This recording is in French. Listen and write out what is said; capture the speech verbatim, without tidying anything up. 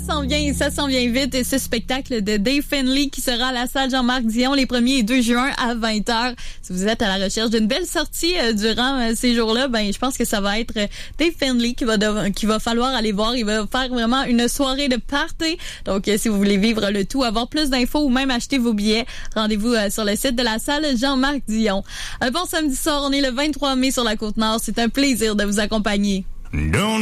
s'en vient, ça s'en vient vite. Et ce spectacle de Dave Finlay qui sera à la salle Jean-Marc Dion les premier et deux juin à vingt heures. Si vous êtes à la recherche d'une belle sortie euh, durant euh, ces jours-là, ben je pense que ça va être euh, Dave Finlay qui va dev- qui va falloir aller voir. Il va faire vraiment une soirée de party. Donc euh, si vous voulez vivre le tout, avoir plus d'infos ou même acheter vos billets, rendez-vous euh, sur le site de la salle Jean-Marc Dion. Un bon samedi soir, on est le vingt-trois mai sur la Côte-Nord. C'est un plaisir de vous accompagner. Don't